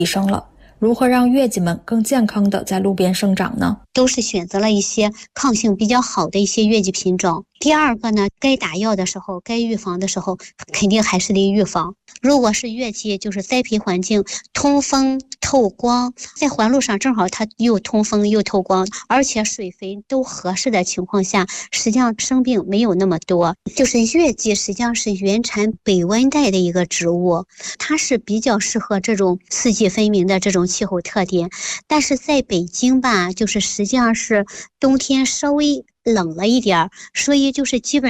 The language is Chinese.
提升了。如何让月季们更健康的在路边生长呢？ 都是选择了一些抗性比较好的一些月季品种。第二个呢，该打药的时候，该预防的时候，肯定还是得预防。如果是月季，就是栽培环境通风透光，在环路上正好它又通风又透光，而且水肥都合适的情况下，实际上生病没有那么多。就是月季实际上是原产北温带的一个植物，它是比较适合这种四季分明的这种气候特点。但是在北京吧，就是实际上是冬天稍微冷了一点，所以就是基本